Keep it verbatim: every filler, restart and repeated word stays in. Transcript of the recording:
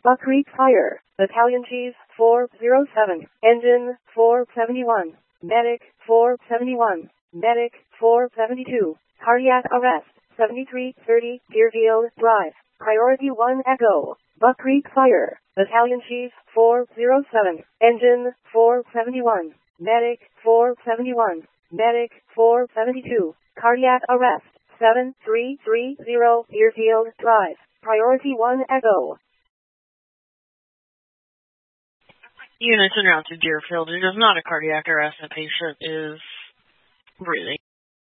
Buck Creek Fire, Battalion Chief four oh seven, Engine four seventy-one, Medic four seventy-one, Medic four seventy-two, Cardiac Arrest seventy-three thirty, Deerfield Drive, Priority one Echo, Buck Creek Fire, Battalion Chief four oh seven, Engine four seventy-one, Medic four seventy-one, Medic four seventy-two, Cardiac Arrest seven three three zero, Deerfield Drive, Priority one Echo. Units en route to Deerfield. It is not a cardiac arrest. The patient is breathing.